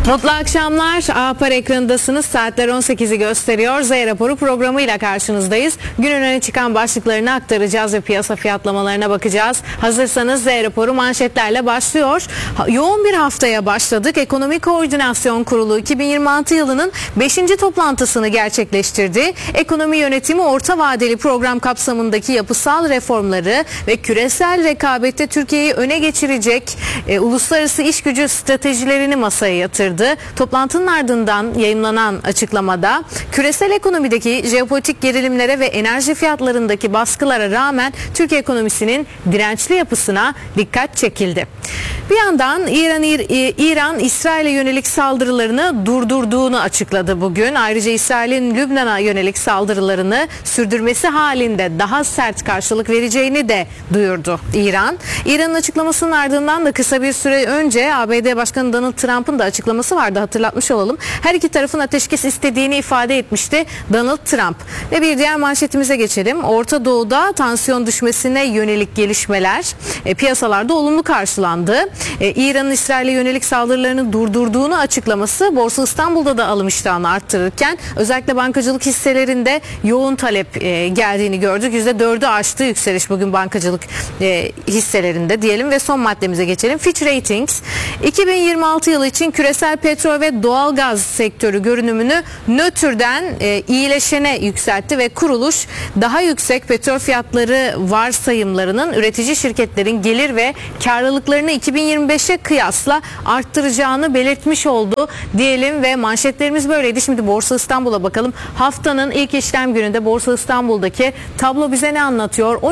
Mutlu akşamlar. Ahpar ekranındasınız. Saatler 18'i gösteriyor. Z raporu programıyla karşınızdayız. Günün öne çıkan başlıklarını aktaracağız ve piyasa fiyatlamalarına bakacağız. Hazırsanız Z raporu manşetlerle başlıyor. Yoğun bir haftaya başladık. Ekonomi Koordinasyon Kurulu 2026 yılının 5. toplantısını gerçekleştirdi. Ekonomi yönetimi orta vadeli program kapsamındaki yapısal reformları ve küresel rekabette Türkiye'yi öne geçirecek uluslararası iş gücü stratejilerini masaya yatırdı. Toplantının ardından yayımlanan açıklamada küresel ekonomideki jeopolitik gerilimlere ve enerji fiyatlarındaki baskılara rağmen Türkiye ekonomisinin dirençli yapısına dikkat çekildi. Bir yandan İran İsrail'e yönelik saldırılarını durdurduğunu açıkladı bugün. Ayrıca İsrail'in Lübnan'a yönelik saldırılarını sürdürmesi halinde daha sert karşılık vereceğini de duyurdu İran. İran'ın açıklamasının ardından da kısa bir süre önce ABD Başkanı Donald Trump'ın da açıklaması vardı, hatırlatmış olalım. Her iki tarafın ateşkes istediğini ifade etmişti Donald Trump. Ve bir diğer manşetimize geçelim. Orta Doğu'da tansiyon düşmesine yönelik gelişmeler piyasalarda olumlu karşılandı. İran'ın İsrail'e yönelik saldırılarını durdurduğunu açıklaması Borsa İstanbul'da da alım iştahını arttırırken özellikle bankacılık hisselerinde yoğun talep geldiğini gördük. %4'ü aştı yükseliş bugün bankacılık hisselerinde diyelim ve son maddemize geçelim. Fitch Ratings 2026 yılı için küresel petrol ve doğalgaz sektörü görünümünü nötrden iyileşene yükseltti ve kuruluş daha yüksek petrol fiyatları varsayımlarının üretici şirketlerin gelir ve karlılıklarını 2025'e kıyasla arttıracağını belirtmiş oldu diyelim ve manşetlerimiz böyleydi. Şimdi Borsa İstanbul'a bakalım. Haftanın ilk işlem gününde Borsa İstanbul'daki tablo bize ne anlatıyor?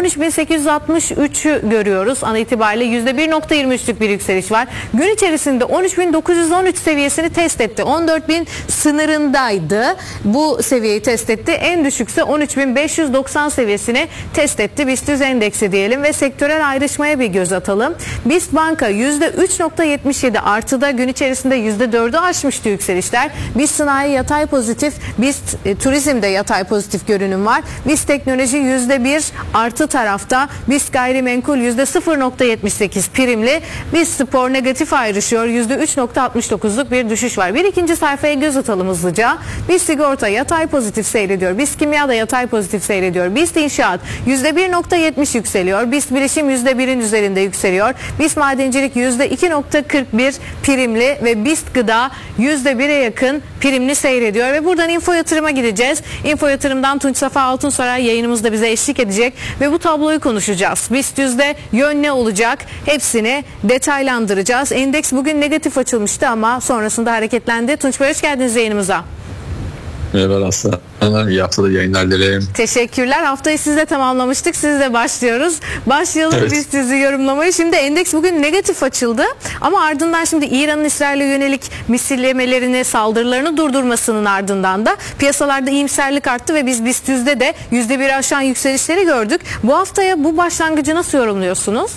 13.863'ü görüyoruz. An itibariyle %1.23'lük bir yükseliş var. Gün içerisinde 13.913 seviyesini test etti. 14.000 sınırındaydı. Bu seviyeyi test etti. En düşükse 13.590 seviyesini test etti. BIST 100 endeksi diyelim ve sektörel ayrışmaya bir göz atalım. BIST Banka %3.77 artıda, gün içerisinde %4'ü aşmıştı yükselişler. BIST Sanayi yatay pozitif, BIST Turizm'de yatay pozitif görünüm var. BIST Teknoloji %1 artı tarafta, BIST Gayrimenkul %0.78 primli, BIST Spor negatif ayrışıyor. %3.69'luk bir düşüş var. Bir ikinci sayfaya göz atalım hızlıca. BIST Sigorta yatay pozitif seyrediyor. BIST Kimya da yatay pozitif seyrediyor. BIST İnşaat %1.70 yükseliyor. BIST Bilişim %1'in üzerinde yükseliyor. BIST Madencilik %2.41 primli ve BIST Gıda %1'e yakın primli seyrediyor ve buradan Info Yatırım'a gideceğiz. Info Yatırım'dan Tunç Safa Altunsaray yayınımızda bize eşlik edecek ve bu tabloyu konuşacağız. BIST 100'de yön ne olacak? Hepsini detaylandıracağız. Endeks bugün negatif açılmıştı ama sonrasında hareketlendi. Tunç Bey, hoş geldiniz yayınımıza. Merhaba Aslı. İyi haftalar, yayınlar dilerim. Teşekkürler. Haftayı sizle tamamlamıştık. Sizle başlıyoruz. Başlayalım evet. Biz sizi yorumlamaya. Şimdi endeks bugün negatif açıldı. Ama ardından şimdi İran'ın İsrail'e yönelik misillemelerini, saldırılarını durdurmasının ardından da piyasalarda iyimserlik arttı ve biz BIST 100'de de %1 aşan yükselişleri gördük. Bu haftaya bu başlangıcı nasıl yorumluyorsunuz?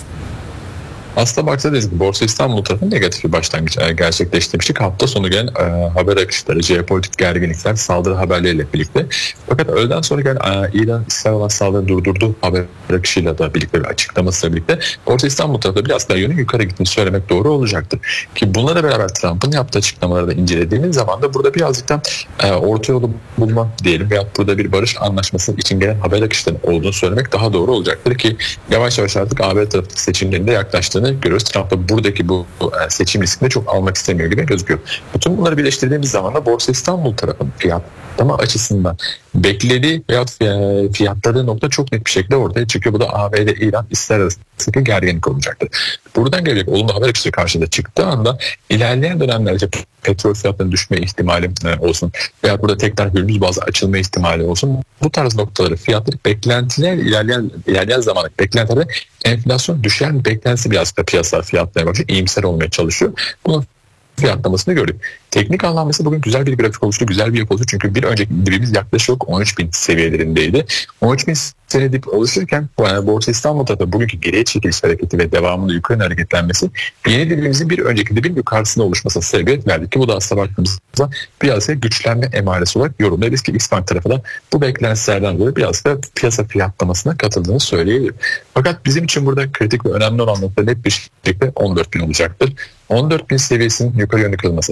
Aslında baksadınız Borsa İstanbul tarafında negatif bir başlangıç gerçekleştirmiştik. Hafta sonu gelen haber akışları, jeopolitik gerginlikler, saldırı haberleriyle birlikte. Fakat öğleden sonra gelen İran İsrail olan saldırı durdurdu haber akışıyla da birlikte bir açıklamasıyla birlikte Borsa İstanbul tarafında biraz daha yönü yukarı gittiğini söylemek doğru olacaktır. Ki bunlarla beraber Trump'ın yaptığı açıklamaları da incelediğimiz zaman da burada birazcık da orta yolu bulma diyelim veya burada bir barış anlaşması için gelen haber akışlarının olduğunu söylemek daha doğru olacaktır ki yavaş yavaş artık AB tarafı seçimlerinde yaklaştığını görüyoruz. Trump da buradaki bu seçim riskini çok almak istemiyor gibi gözüküyor. Bütün bunları birleştirdiğimiz zaman da Borsa İstanbul tarafının fiyatlama açısından beklediği veya fiyatladığı nokta çok net bir şekilde ortaya çıkıyor. Bu da ABD, İran, İsrail arasındaki gerginlik olacaktır. Buradan gelecek olumlu haber akışı karşısında çıktığı anda ilerleyen dönemlerde petrol fiyatlarının düşme ihtimali olsun veya burada tekrar Hürmüz bazı açılma ihtimali olsun. Bu tarz noktaları, fiyatları beklentiler ilerleyen zamanlık beklentilerde enflasyon düşer mi beklentisi biraz da piyasa fiyatlarına bakıyor. İyimser olmaya çalışıyor. Bunun fiyatlamasını gördük. Teknik anlamda ise bugün güzel bir grafik oluştu, güzel bir yapı oluştu. Çünkü bir önceki dibimiz yaklaşık 13.000 seviyelerindeydi. 13.000 sene dip oluşurken Borsa İstanbul tarafı bugünkü geriye çekiliş hareketi ve devamında yukarı hareketlenmesi yeni dibimizin bir önceki dibin yukarısında oluşmasına sebebiyet verdi ki bu da aslında baktığımızda biraz da güçlenme emaresi olarak yorumlayabiliriz ki Xbank tarafı da bu beklentilerden dolayı biraz da piyasa fiyatlamasına katıldığını söyleyebilirim. Fakat bizim için burada kritik ve önemli olan nokta net bir şekilde 14.000 olacaktır. 14.000 seviyesinin yukarı yönlü kırılması. Demek Borsa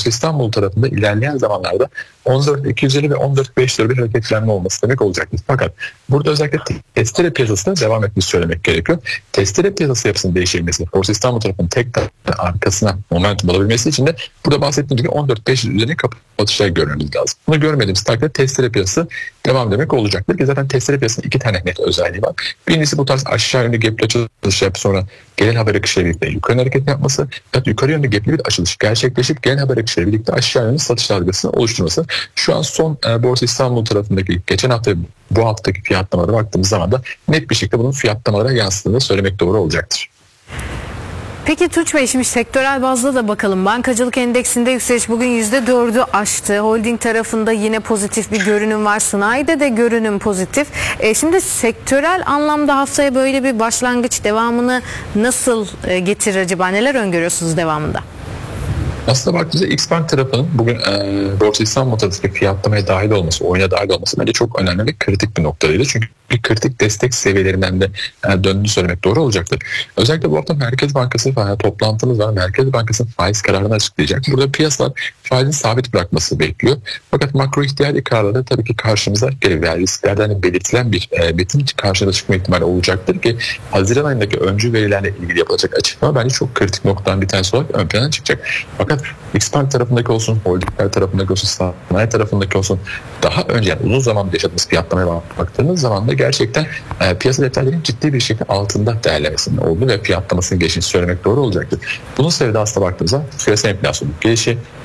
Borsa İstanbul tarafında ilerleyen zamanlarda 14.250 ve 14.500 bir hareketlenme olması demek olacaktır. Fakat burada özellikle testere piyasasına devam ettiğini söylemek gerekiyor. Testere piyasası yapısının değişebilmesi, Borsa İstanbul tarafının tek arkasına momentum alabilmesi için de burada bahsettiğim gibi 14.500 üzerine kapatışlar görmemiz lazım. Bunu görmediğimiz takdirde testere piyasası devam demek olacaktır ki zaten testere piyasasının iki tane net özelliği var. Birincisi bu tarz aşağı yönlü gapli açılış yapıp sonra gelen haber akışıyla birlikte yukarı hareket yapması, yukarı yönlü gapli bir açılış gerçekleşip gelen haber akışıyla birlikte aşağı yönlü satış dalgasını oluşturması. Şu an son Borsa İstanbul tarafındaki geçen hafta bu haftaki fiyatlamalara baktığımız zaman da net bir şekilde bunun fiyatlamalara yansıdığını söylemek doğru olacaktır. Peki Tunç Bey, şimdi sektörel bazda da bakalım. Bankacılık endeksinde yükseliş bugün %4'ü aştı. Holding tarafında yine pozitif bir görünüm var. Sanayide de görünüm pozitif. Şimdi sektörel anlamda haftaya böyle bir başlangıç devamını nasıl getirir acaba? Neler öngörüyorsunuz devamında? Aslında baktığımızda Xbank tarafının bugün Borsa İstanbul tarafındaki fiyatlamaya dahil olması, oyuna dahil olması bence çok önemli ve kritik bir noktadaydı. Çünkü bir kritik destek seviyelerinden de döndüğünü söylemek doğru olacaktır. Özellikle bu hafta Merkez Bankası toplantımız var. Merkez Bankası'nın faiz kararını açıklayacak. Burada piyasalar faizin sabit bırakması bekliyor. Fakat makro ihtiyari kararları tabii ki karşımıza geliyor. Yani risklerden belirtilen bir betin karşımıza çıkma ihtimali olacaktır ki Haziran ayındaki öncü verilerle ilgili yapılacak açıklama bence çok kritik noktadan bir tanesi olarak ön plana çıkacak. Fakat Xbank tarafındaki olsun, holdingler tarafındaki olsun, sanayi tarafındaki olsun daha önce yani uzun zamandır yaşadığımız fiyatlamaya baktığımız zaman da gerçekten piyasa detaylarının ciddi bir şekilde altında değerlemesinin olduğu ve fiyatlamasının geçtiğini söylemek doğru olacaktır. Bunun sebebi de aslında baktığımızda küresel enflasyonun gelişi,